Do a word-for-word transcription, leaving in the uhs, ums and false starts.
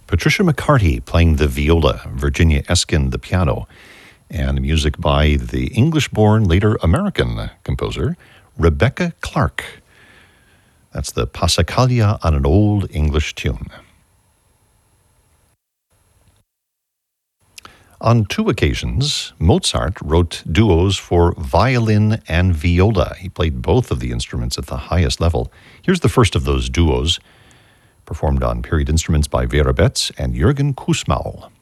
Patricia McCarty playing the viola, Virginia Eskin the piano, and music by the English-born, later American composer, Rebecca Clark. That's the Passacaglia on an old English tune. On two occasions, Mozart wrote duos for violin and viola. He played both of the instruments at the highest level. Here's the first of those duos, performed on period instruments by Vera Betts and Jürgen Kussmaul.